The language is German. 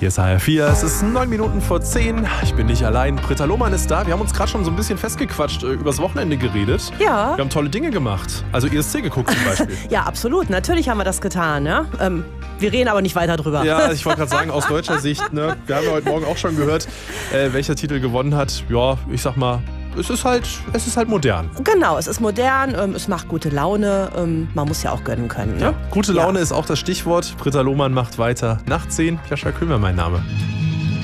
Hier ist HR4, es ist 9 Minuten vor 10. Ich bin nicht allein. Britta Lohmann ist da. Wir haben uns gerade schon so ein bisschen festgequatscht, übers Wochenende geredet. Ja. Wir haben tolle Dinge gemacht. Also ESC geguckt zum Beispiel. Ja, absolut. Natürlich haben wir das getan. Ja? Wir reden aber nicht weiter drüber. Ja, ich wollte gerade sagen, aus deutscher Sicht, ne, wir haben ja heute Morgen auch schon gehört, welcher Titel gewonnen hat. Ja, ich sag mal, es ist halt modern. Genau, es ist modern, es macht gute Laune, man muss ja auch gönnen können. Ne? Ja, gute Laune ist auch das Stichwort. Britta Lohmann macht weiter nach 10. Jascha Köhmer mein Name.